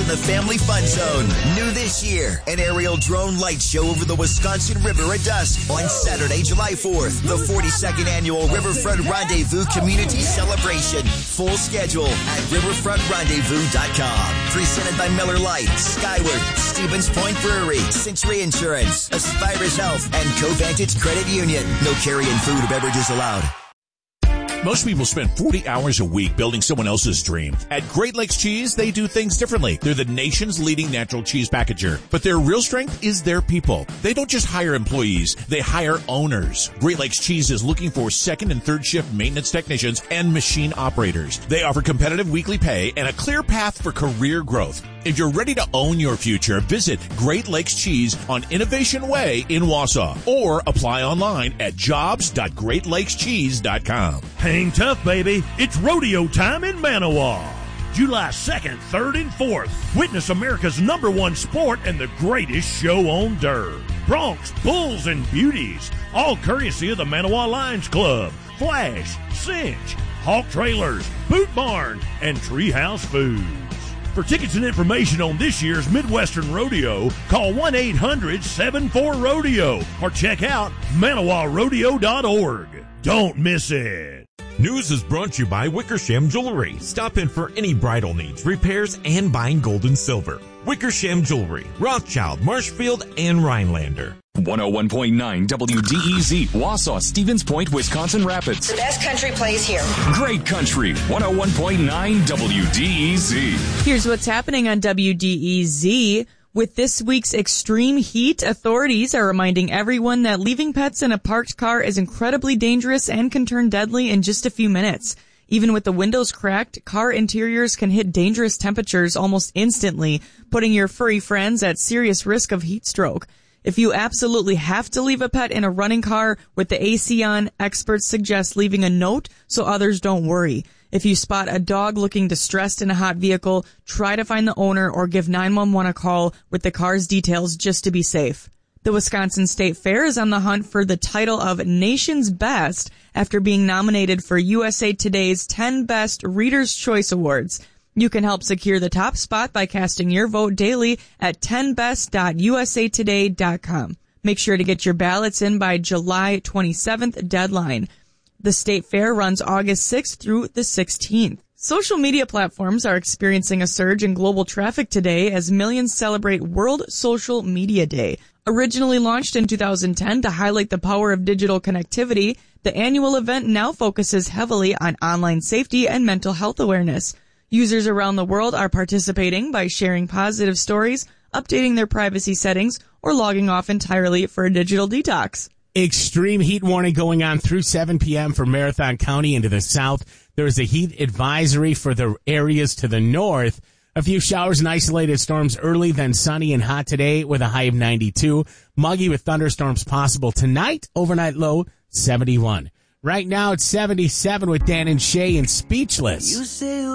in the Family Fun Zone. New this year, an aerial drone light show over the Wisconsin River at dusk on Saturday, July 4th. The 42nd Annual Riverfront Rendezvous Community Celebration. Full schedule at riverfrontrendezvous.com. Presented by Miller Lite, Skyward, Stevens Point Brewery, Century Insurance, Aspirus Health, and Covantage Credit Union. No carry-in food or beverages allowed. Most people spend 40 hours a week building someone else's dream. At Great Lakes Cheese, they do things differently. They're the nation's leading natural cheese packager. But their real strength is their people. They don't just hire employees, they hire owners. Great Lakes Cheese is looking for second and third shift maintenance technicians and machine operators. They offer competitive weekly pay and a clear path for career growth. If you're ready to own your future, visit Great Lakes Cheese on Innovation Way in Wausau or apply online at jobs.greatlakescheese.com. Hang tough, baby. It's rodeo time in Manawa. July 2nd, 3rd, and 4th. Witness America's #1 sport and the greatest show on dirt. Broncs, bulls, and beauties. All courtesy of the Manawa Lions Club, Flash, Cinch, Hawk Trailers, Boot Barn, and Treehouse Foods. For tickets and information on this year's Midwestern Rodeo, call 1-800-74-RODEO or check out ManawaRodeo.org. Don't miss it. News is brought to you by Wickersham Jewelry. Stop in for any bridal needs, repairs, and buying gold and silver. Wickersham Jewelry, Rothschild, Marshfield, and Rhinelander. 101.9 WDEZ, Wausau, Stevens Point, Wisconsin Rapids. The best country plays here. Great country, 101.9 WDEZ. Here's what's happening on WDEZ. With this week's extreme heat, authorities are reminding everyone that leaving pets in a parked car is incredibly dangerous and can turn deadly in just a few minutes. Even with the windows cracked, car interiors can hit dangerous temperatures almost instantly, putting your furry friends at serious risk of heat stroke. If you absolutely have to leave a pet in a running car with the AC on, experts suggest leaving a note so others don't worry. If you spot a dog looking distressed in a hot vehicle, try to find the owner or give 911 a call with the car's details just to be safe. The Wisconsin State Fair is on the hunt for the title of Nation's Best after being nominated for USA Today's 10 Best Reader's Choice Awards. You can help secure the top spot by casting your vote daily at 10best.usatoday.com. Make sure to get your ballots in by July 27th deadline. The State Fair runs August 6th through the 16th. Social media platforms are experiencing a surge in global traffic today as millions celebrate World Social Media Day. Originally launched in 2010 to highlight the power of digital connectivity, the annual event now focuses heavily on online safety and mental health awareness. Users around the world are participating by sharing positive stories, updating their privacy settings, or logging off entirely for a digital detox. Extreme heat warning going on through 7 p.m. for Marathon County into the south. There is a heat advisory for the areas to the north. A few showers and isolated storms early, then sunny and hot today with a high of 92. Muggy with thunderstorms possible tonight. Overnight low 71. Right now it's 77 with Dan and Shay and Speechless.